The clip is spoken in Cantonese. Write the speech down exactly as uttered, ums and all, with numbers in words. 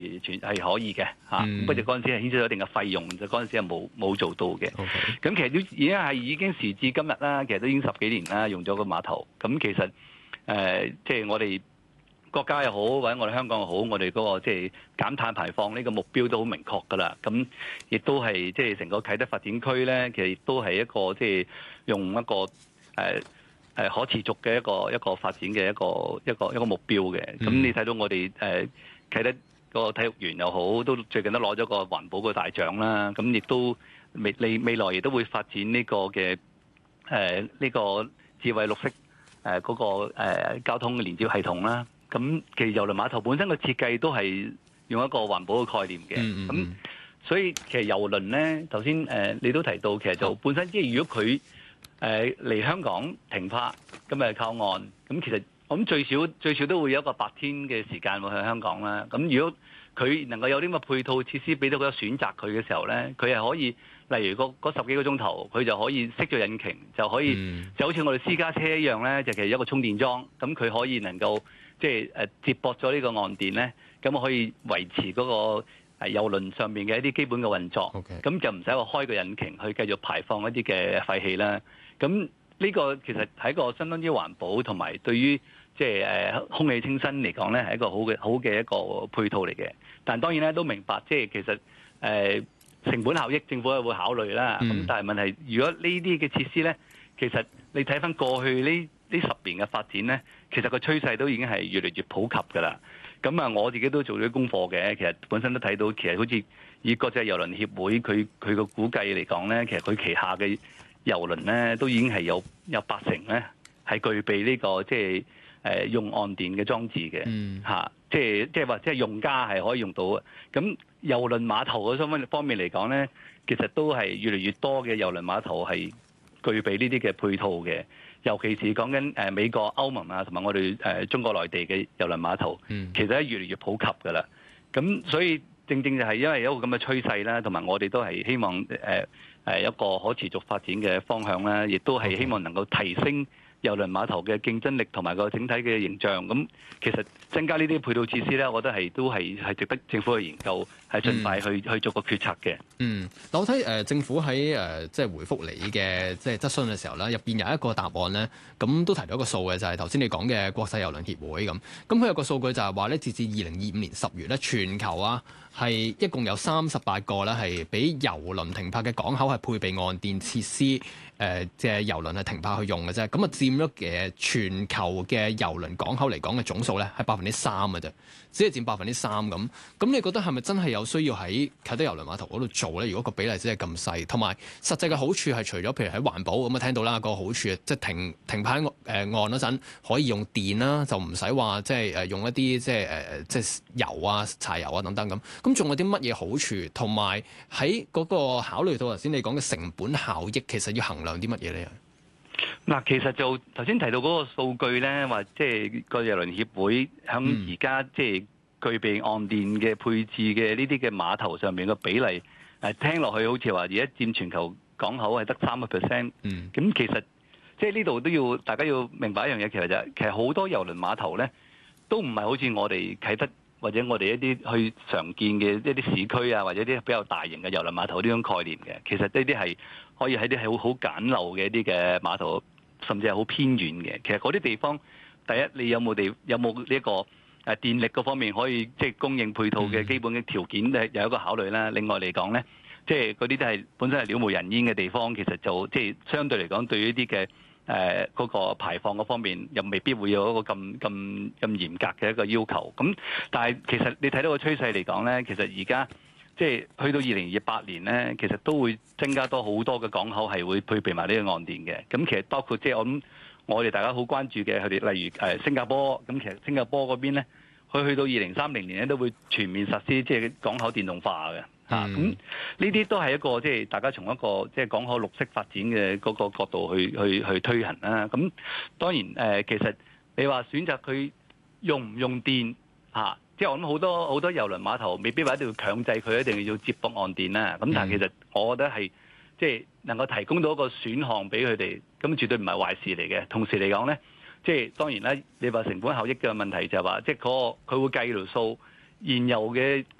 全係可以嘅嚇，不過就嗰陣時係牽涉咗一定嘅費用，就嗰陣時係冇冇做到嘅。咁 Okay. 其實都已經係已經時至今日啦，其實都已經十幾年啦，用咗個碼頭。咁其實誒，即、呃、係、就是、我哋國家又好，或者我哋香港又好，我哋嗰、那個即係、就是、減碳排放呢個目標都好明確㗎啦。咁亦都係即係成個啟德發展區咧，其實亦都係一個即係、就是、用一個誒誒、呃、可持續嘅一個一個發展嘅一個一個一個目標嘅。咁、嗯、你睇到我哋誒、呃、啟德個體育園又好，都最近都攞咗個環保嘅大獎啦。咁亦都未未未來亦都會發展呢個嘅誒呢個智慧綠色誒嗰、呃那個、呃、交通嘅連接系統啦。咁其實郵輪碼頭本身嘅設計都係用一個環保嘅概念嘅。咁、mm hmm. 所以其實郵輪咧，頭先誒你都提到，其實就本身即係如果佢誒嚟香港停泊，咁誒靠岸，咁其實我諗最少最少都會有一個白天嘅時間會去香港啦。咁如果佢能夠有啲咁嘅配套設施俾到佢選擇佢嘅時候咧，佢係可以，例如嗰嗰十幾個鐘頭，佢就可以熄咗引擎，就可以、mm. 就好似我哋私家車一樣咧，就其實一個充電樁，咁佢可以能夠即係誒接駁咗呢個岸電咧，咁可以維持嗰個誒郵輪上面嘅一啲基本嘅運作。咁 Okay. 就唔使話開個引擎去繼續排放一啲嘅廢氣啦。咁呢個其實係一個相當之環保，同埋對於即係誒空氣清新嚟講咧，係一個好嘅好嘅一個配套嚟嘅。但當然咧都明白，即係其實誒、呃、成本效益政府係會考慮啦。咁、嗯、但係問題，如果呢啲嘅設施咧，其實你睇翻過去呢呢十年嘅發展咧，其實個趨勢都已經係越嚟越普及㗎啦。咁啊，我自己都做咗功課嘅，其實本身都睇到，其實好似以國際郵輪協會佢佢個估計嚟講咧，其實佢旗下嘅郵輪咧都已經係有有八成咧係具備呢、這個即係誒用岸電嘅裝置嘅，嚇、嗯啊，即係即係話即係用家係可以用到嘅。咁郵輪碼頭嗰方面方面嚟講咧，其實都係越嚟越多嘅郵輪碼頭係具備呢啲嘅配套嘅。尤其是講緊誒美國、歐盟啊，同埋我哋誒中國內地嘅郵輪碼頭，嗯、其實係越嚟越普及㗎啦。咁所以正正就係因為有一個咁嘅趨勢啦，同埋我哋都係希望誒誒一個可持續發展嘅方向啦，亦都係希望能夠提升郵輪碼頭嘅競爭力同埋個整體嘅形象。咁其實增加呢啲配套設施咧，我覺得係都係係值得政府去研究，係盡快去、嗯、去做個決策嘅。 嗯，嗱我睇誒、呃、政府喺誒、呃、即係回覆你嘅即係質詢嘅時候咧，入邊有一個答案咧，咁都提到一個數嘅，就係頭先你講嘅國際郵輪協會咁。咁佢有個數據就係話咧，截至二零二五年十月咧，全球啊係一共有三十八個咧係俾郵輪停泊嘅港口係配備岸電設施。誒即係郵輪係停泊去用嘅啫，咁啊佔咗嘅全球嘅郵輪港口嚟講嘅總數咧係百分之三嘅啫，只係佔百分之三咁。咁你覺得係咪真係有需要喺啟德郵輪碼頭嗰度做咧？如果個比例只係咁細，同埋實際嘅好處係除咗譬如喺環保咁啊，聽到啦個好處，即係停停泊喺誒岸嗰陣可以用電啦，就唔使話即係誒用一啲即係誒即係油啊、柴油啊等等咁。咁仲有啲乜嘢好處？同埋喺嗰個考慮到頭先你講嘅成本效益，其實要衡量啲乜嘢咧？ 嗱，其實就頭先提到嗰個數據咧，話即係個郵輪協會響而家即係具備岸電嘅配置嘅呢啲嘅碼頭上面嘅比例，誒聽落去好似話而家佔全球港口係得三個 percent。嗯，咁其實即係呢度都要大家要明白一樣嘢，其實就係其實好多郵輪碼頭咧都唔係好似我哋啟德或者我哋一啲去常見嘅一啲市區啊，或者啲比較大型嘅郵輪碼頭呢種概念嘅。其實呢啲係可以喺啲係好好簡陋嘅一啲嘅碼頭，甚至係好偏遠嘅。其實嗰啲地方，第一你有冇地有冇呢一個誒電力嗰方面可以即係供應配套嘅基本嘅條件咧，有一個考慮啦。另外嚟講咧，即係嗰啲都係本身係了無人煙嘅地方，其實就即係相對嚟講對於一啲嘅誒嗰個排放嗰方面，又未必會有一個咁咁咁嚴格嘅一個要求。咁但係其實你睇到個趨勢嚟講咧，其實而家即係去到二零二八年咧，其實都會增加多好多嘅港口係會配備埋呢個岸電嘅。咁其實包括即係我諗我哋大家好關注嘅佢哋，例如誒新加坡。咁其實新加坡嗰邊咧，佢去到二零三零年咧都會全面實施即係港口電動化嘅。啊，咁呢啲都係一個即係大家從一個即係港口綠色發展嘅嗰個角度去去去推行啦。咁當然誒，其實你話選擇佢用唔用電嚇，即係我諗好多好多郵輪碼頭未必話一定要強制佢一定要接駁岸電啦。咁但係其實我覺得係即係能夠提供到一個選項俾佢哋，咁絕對唔係壞事嚟嘅。同時嚟講咧，即係當然啦，你話成本效益嘅問題就係話，即係嗰個佢會計條數。 現有嘅